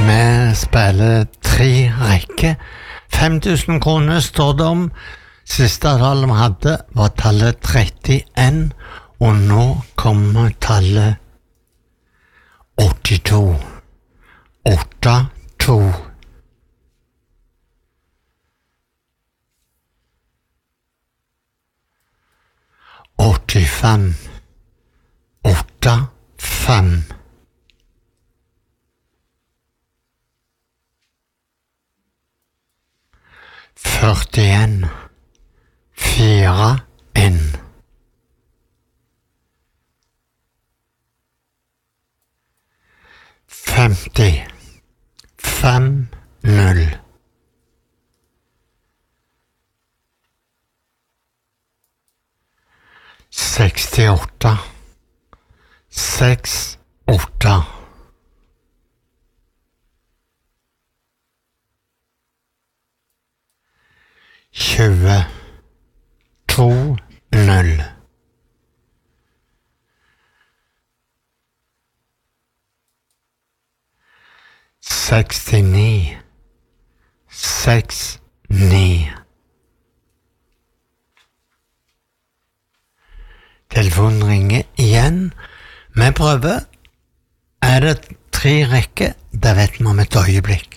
Vi spiller 3 rekker. 5000 kroner står det om. Siste tallet vi hadde var tallet 31, og nå kommer tallet 82. 82. 85. 85. 41. 41. 50. 50. 68. 68. 20. 2. 0. 69. 69. Telefonen ringer igjen. Vi prøver. Er det 3 rekker? Det vet vi om et øyeblikk.